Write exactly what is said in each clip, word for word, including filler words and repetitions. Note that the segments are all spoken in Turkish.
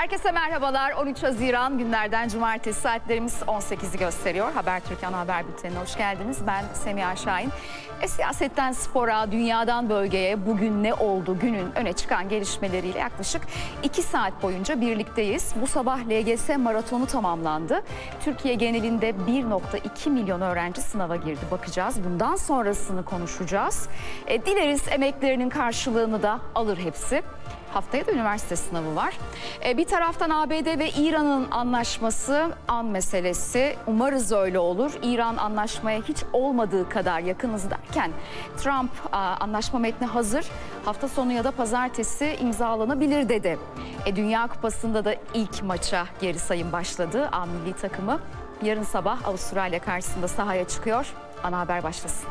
Herkese merhabalar. on üç Haziran günlerden cumartesi, saatlerimiz on sekizi gösteriyor. Habertürk Ana Haber Bülteni'ne hoş geldiniz. Ben Semiha Şahin. E, siyasetten spora, dünyadan bölgeye bugün ne oldu günün öne çıkan gelişmeleriyle yaklaşık iki saat boyunca birlikteyiz. Bu sabah L G S maratonu tamamlandı. Türkiye genelinde bir nokta iki milyon öğrenci sınava girdi. Bakacağız. Bundan sonrasını konuşacağız. E, dileriz emeklerinin karşılığını da alır hepsi. Haftaya da üniversite sınavı var. Ee, bir taraftan A B D ve İran'ın anlaşması an meselesi. Umarız öyle olur. İran anlaşmaya hiç olmadığı kadar yakınız derken Trump a, anlaşma metni hazır. Hafta sonu ya da pazartesi imzalanabilir dedi. E, Dünya Kupası'nda da ilk maça geri sayım başladı. A milli takımı yarın sabah Avustralya karşısında sahaya çıkıyor. Ana haber başlasın.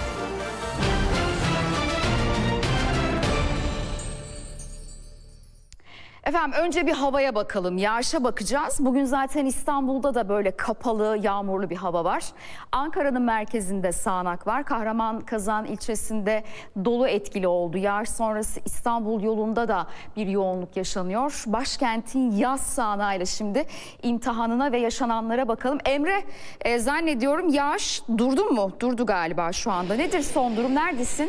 Efendim önce bir havaya bakalım, yağışa bakacağız. Bugün zaten İstanbul'da da böyle kapalı, yağmurlu bir hava var. Ankara'nın merkezinde sağanak var. Kahramanmaraş ilçesinde dolu etkili oldu. Yağış sonrası İstanbul yolunda da bir yoğunluk yaşanıyor. Başkentin yaz sağanağıyla şimdi imtihanına ve yaşananlara bakalım. Emre, e, zannediyorum yağış durdu mu? Durdu galiba şu anda. Nedir son durum? Neredesin?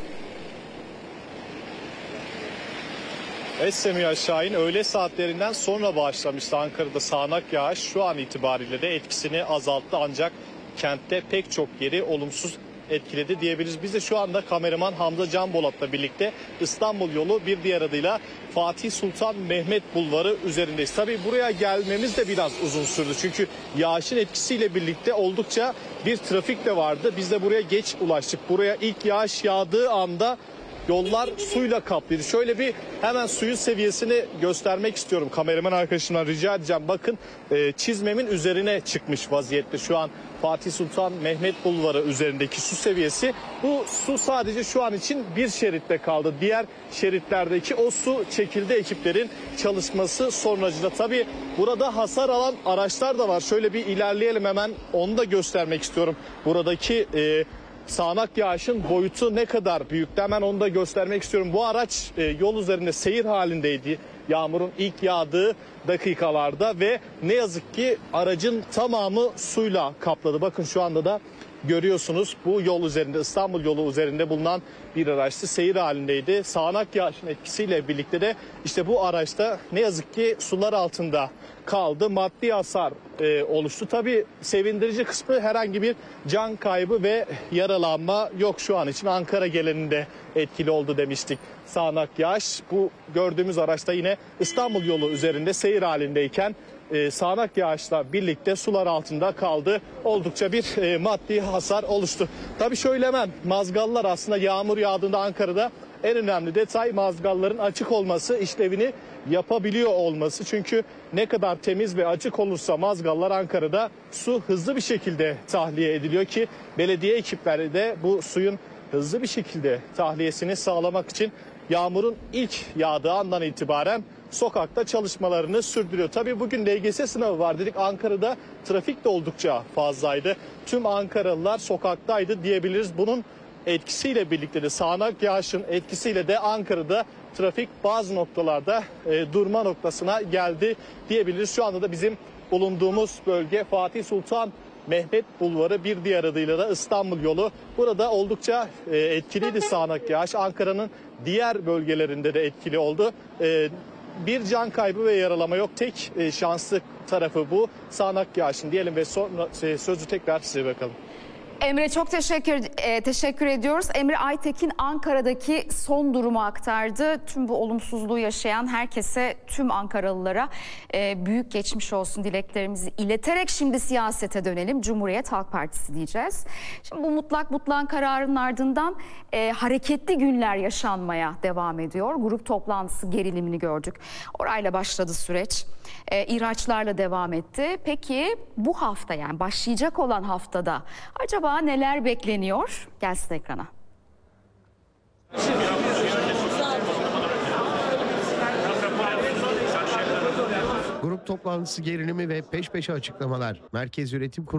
Evet Semiha Şahin, öğle saatlerinden sonra başlamıştı Ankara'da sağanak yağış. Şu an itibariyle de etkisini azalttı ancak kentte pek çok yeri olumsuz etkiledi diyebiliriz. Biz de şu anda kameraman Hamza Canbolat'la birlikte İstanbul yolu, bir diğer adıyla Fatih Sultan Mehmet Bulvarı üzerindeyiz. Tabii buraya gelmemiz de biraz uzun sürdü. Çünkü yağışın etkisiyle birlikte oldukça bir trafik de vardı. Biz de buraya geç ulaştık. Buraya ilk yağış yağdığı anda yollar suyla kaplıydı. Şöyle bir hemen suyun seviyesini göstermek istiyorum. Kameraman arkadaşımdan rica edeceğim. Bakın e, çizmemin üzerine çıkmış vaziyette şu an Fatih Sultan Mehmet Bulvarı üzerindeki su seviyesi. Bu su sadece şu an için bir şeritte kaldı. Diğer şeritlerdeki o su çekildi ekiplerin çalışması sonucunda. Tabii burada hasar alan araçlar da var. Şöyle bir ilerleyelim, hemen onu da göstermek istiyorum. Buradaki E, sağanak yağışın boyutu ne kadar büyüktü, hemen onu da göstermek istiyorum. Bu araç e, yol üzerinde seyir halindeydi yağmurun ilk yağdığı dakikalarda ve ne yazık ki aracın tamamı suyla kapladı. Bakın şu anda da görüyorsunuz, bu yol üzerinde, İstanbul yolu üzerinde bulunan bir araçtı, seyir halindeydi. Sağanak yağışın etkisiyle birlikte de işte bu araçta ne yazık ki sular altında kaldı. Maddi hasar e, oluştu. Tabii sevindirici kısmı, herhangi bir can kaybı ve yaralanma yok şu an için. Ankara geleninde etkili oldu demiştik sağanak yağış. Bu gördüğümüz araçta yine İstanbul yolu üzerinde seyir halindeyken e, sağanak yağışla birlikte sular altında kaldı. Oldukça bir e, maddi hasar oluştu. Tabii şöyle, hemen mazgallar, aslında yağmur yağdığında Ankara'da en önemli detay mazgalların açık olması, işlevini yapabiliyor olması. Çünkü ne kadar temiz ve açık olursa mazgallar, Ankara'da su hızlı bir şekilde tahliye ediliyor ki belediye ekipleri de bu suyun hızlı bir şekilde tahliyesini sağlamak için yağmurun ilk yağdığı andan itibaren sokakta çalışmalarını sürdürüyor. Tabii bugün L G S sınavı var dedik. Ankara'da trafik de oldukça fazlaydı. Tüm Ankaralılar sokaktaydı diyebiliriz. Bunun etkisiyle birlikte de, sağanak yağışın etkisiyle de Ankara'da trafik bazı noktalarda e, durma noktasına geldi diyebiliriz. Şu anda da bizim bulunduğumuz bölge Fatih Sultan Mehmet Bulvarı, bir diğer adıyla da İstanbul yolu. Burada oldukça e, etkiliydi sağanak yağış. Ankara'nın diğer bölgelerinde de etkili oldu. E, bir can kaybı ve yaralama yok. Tek e, şanslı tarafı bu sağanak yağışın diyelim ve sonra e, sözü tekrar size bakalım. Emre çok teşekkür e, teşekkür ediyoruz. Emre Aytekin Ankara'daki son durumu aktardı. Tüm bu olumsuzluğu yaşayan herkese, tüm Ankaralılara e, büyük geçmiş olsun dileklerimizi ileterek şimdi siyasete dönelim. Cumhuriyet Halk Partisi diyeceğiz. Şimdi bu mutlak mutlak kararın ardından e, hareketli günler yaşanmaya devam ediyor. Grup toplantısı gerilimini gördük. Orayla başladı süreç. E, ihraçlarla devam etti. Peki bu hafta, yani başlayacak olan haftada acaba neler bekleniyor? Gelsin ekrana. Grup toplantısı gerilimi ve peş peşe açıklamalar. Merkez Yönetim Kurulu